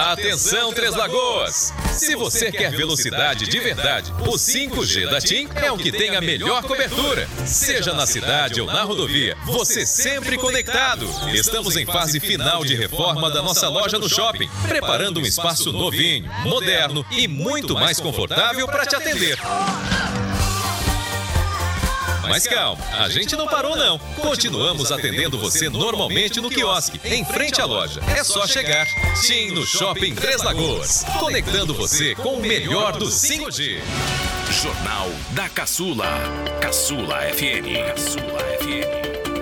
Atenção, Três Lagoas! Se você quer velocidade de verdade, o 5G da TIM é o que tem a melhor cobertura. Seja na cidade ou na rodovia, você sempre conectado. Estamos em fase final de reforma da nossa loja no shopping, preparando um espaço novinho, moderno e muito mais confortável para te atender. Mas calma, a gente não parou não. Continuamos atendendo você normalmente no quiosque, em frente à loja. É só chegar. TIM no Shopping Três Lagoas, conectando você com o melhor do 5G. Jornal da Caçula. Caçula FM. Caçula FM.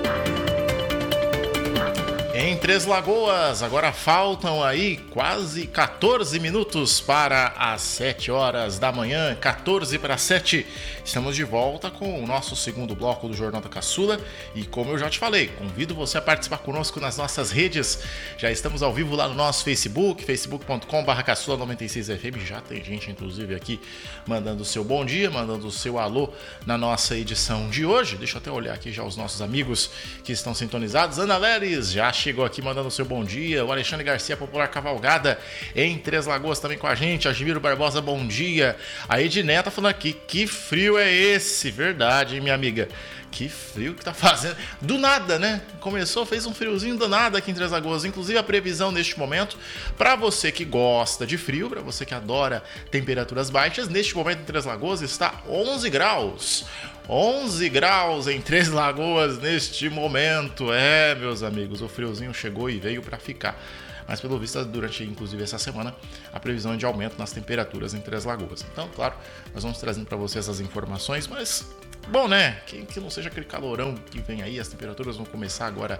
Em Três Lagoas, agora faltam aí quase 14 minutos para as 7 horas da manhã, 14 para 7. Estamos de volta com o nosso segundo bloco do Jornal da Caçula e como eu já te falei, convido você a participar conosco nas nossas redes. Já estamos ao vivo lá no nosso Facebook, facebook.com/caçula96fm. Já tem gente, inclusive, aqui mandando o seu bom dia, mandando o seu alô na nossa edição de hoje. Deixa eu até olhar aqui já os nossos amigos que estão sintonizados. Ana Leles já chegou aqui mandando o seu bom dia. O Alexandre Garcia, Popular Cavalgada, em Três Lagoas também com a gente. A Gimiro Barbosa, bom dia. A Edné tá falando aqui, que frio é esse? Verdade, hein, minha amiga? Que frio que tá fazendo. Do nada, né? Começou, fez um friozinho do nada aqui em Três Lagoas. Inclusive a previsão neste momento, para você que gosta de frio, para você que adora temperaturas baixas, neste momento em Três Lagoas está 11 graus. 11 graus em Três Lagoas neste momento. É, meus amigos, o friozinho chegou e veio para ficar. Mas pelo visto, durante inclusive essa semana, a previsão é de aumento nas temperaturas em Três Lagoas. Então, claro, nós vamos trazendo para você essas informações, mas bom, né? Que não seja aquele calorão que vem aí, as temperaturas vão começar agora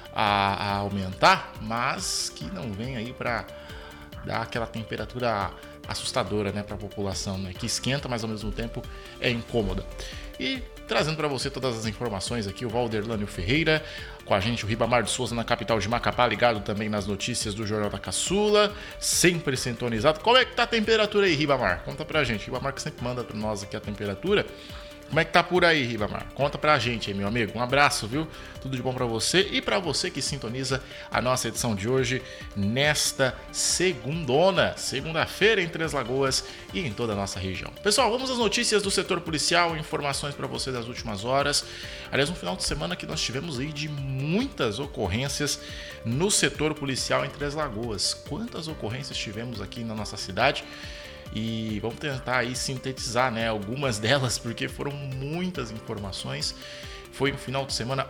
a aumentar, mas que não vem aí para dar aquela temperatura assustadora, né, para a população, né, que esquenta, mas ao mesmo tempo é incômoda. E trazendo para você todas as informações aqui, o Valderlânio Ferreira, com a gente o Ribamar de Souza na capital de Macapá, ligado também nas notícias do Jornal da Caçula, sempre sintonizado. Como é que tá a temperatura aí, Ribamar? Conta pra gente. Ribamar que sempre manda para nós aqui a temperatura. Como é que tá por aí, Ribamar? Conta pra gente aí, meu amigo. Um abraço, viu? Tudo de bom pra você e pra você que sintoniza a nossa edição de hoje nesta segunda-feira em Três Lagoas e em toda a nossa região. Pessoal, vamos às notícias do setor policial, informações pra você das últimas horas. Aliás, um final de semana que nós tivemos aí de muitas ocorrências no setor policial em Três Lagoas. Quantas ocorrências tivemos aqui na nossa cidade? E vamos tentar aí sintetizar, né, algumas delas, porque foram muitas informações. Foi um final de semana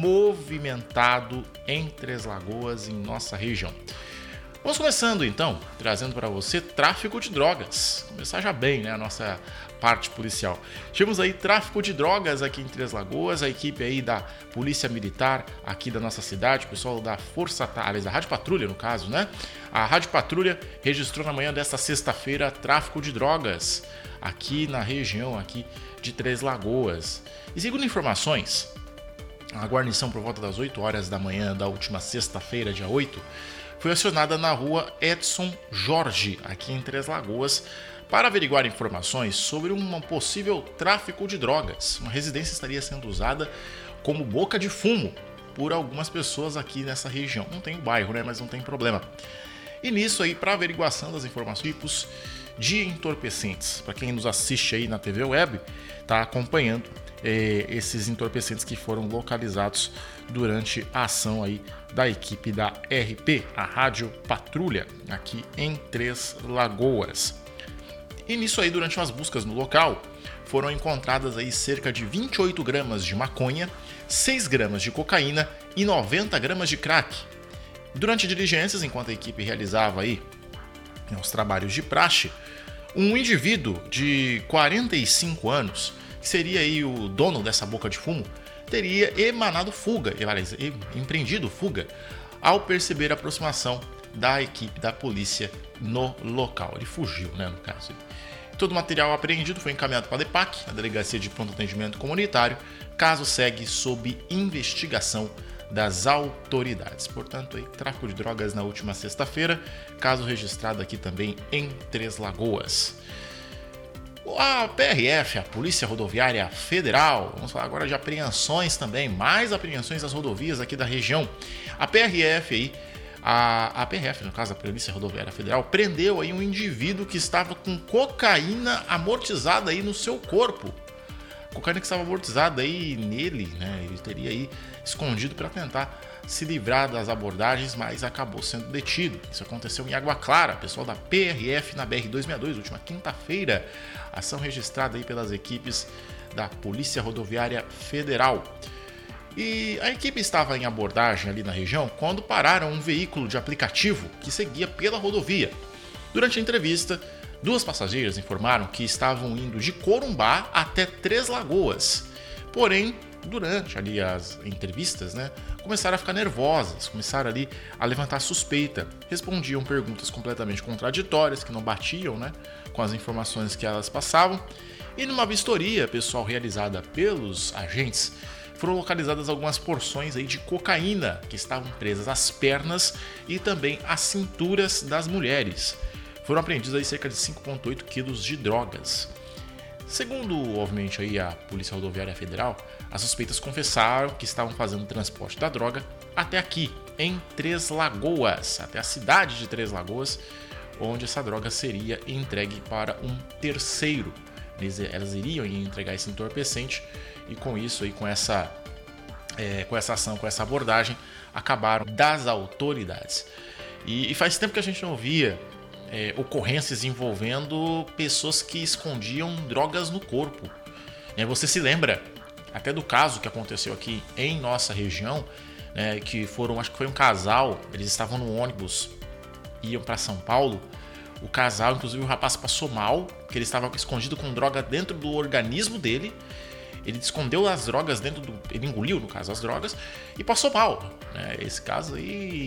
movimentado em Três Lagoas, em nossa região. Vamos começando então, trazendo para você tráfico de drogas. Começar já bem, né, a nossa parte policial. Tivemos aí tráfico de drogas aqui em Três Lagoas, a equipe aí da Polícia Militar aqui da nossa cidade, o pessoal da aliás, da Rádio Patrulha no caso, né? A Rádio Patrulha registrou na manhã desta sexta-feira tráfico de drogas aqui na região aqui de Três Lagoas. E segundo informações, a guarnição por volta das 8 horas da manhã da última sexta-feira, dia 8, foi acionada na rua Edson Jorge, aqui em Três Lagoas, para averiguar informações sobre um possível tráfico de drogas. Uma residência estaria sendo usada como boca de fumo por algumas pessoas aqui nessa região. Não tem o bairro, né? Mas não tem problema. E nisso aí, para averiguação das informações, tipos de entorpecentes. Para quem nos assiste aí na TV Web, está acompanhando esses entorpecentes que foram localizados durante a ação aí da equipe da RP, a Rádio Patrulha, aqui em Três Lagoas. E nisso aí, durante umas buscas no local, foram encontradas aí cerca de 28 gramas de maconha, 6 gramas de cocaína e 90 gramas de crack. Durante diligências, enquanto a equipe realizava aí os trabalhos de praxe, um indivíduo de 45 anos, que seria aí o dono dessa boca de fumo, teria empreendido fuga ao perceber a aproximação da equipe da polícia no local. Ele fugiu, né, no caso. Todo o material apreendido foi encaminhado para a DEPAC, a Delegacia de Pronto Atendimento Comunitário. Caso segue sob investigação das autoridades. Portanto, aí, tráfico de drogas na última sexta-feira, caso registrado aqui também em Três Lagoas. A PRF, a Polícia Rodoviária Federal, vamos falar agora de apreensões também, mais apreensões das rodovias aqui da região. A PRF aí A PRF, no caso a Polícia Rodoviária Federal, prendeu aí um indivíduo que estava com cocaína amortizada aí no seu corpo. Cocaína que estava amortizada aí nele, né? Ele teria aí escondido para tentar se livrar das abordagens, mas acabou sendo detido. Isso aconteceu em Água Clara, pessoal da PRF na BR-262, última quinta-feira. Ação registrada aí pelas equipes da Polícia Rodoviária Federal. E a equipe estava em abordagem ali na região quando pararam um veículo de aplicativo que seguia pela rodovia. Durante a entrevista, 2 passageiras informaram que estavam indo de Corumbá até Três Lagoas. Porém, durante ali as entrevistas, né, começaram a ficar nervosas, começaram ali a levantar suspeita. Respondiam perguntas completamente contraditórias, que não batiam, né, com as informações que elas passavam. E numa vistoria, pessoal, realizada pelos agentes, foram localizadas algumas porções aí de cocaína que estavam presas às pernas e também às cinturas das mulheres. Foram apreendidos aí cerca de 5,8 quilos de drogas. Segundo, obviamente, aí a Polícia Rodoviária Federal, as suspeitas confessaram que estavam fazendo o transporte da droga até aqui, em Três Lagoas, até a cidade de Três Lagoas, onde essa droga seria entregue para um terceiro. Elas iriam entregar esse entorpecente e com isso, aí, com essa ação, com essa abordagem, acabaram das autoridades. E faz tempo que a gente não via ocorrências envolvendo pessoas que escondiam drogas no corpo. Você se lembra até do caso que aconteceu aqui em nossa região, né, que acho que foi um casal, eles estavam no ônibus, iam para São Paulo. O casal, inclusive o rapaz passou mal, porque ele estava escondido com droga dentro do organismo dele. Ele escondeu as drogas ele engoliu, no caso, as drogas e passou mal. Esse caso aí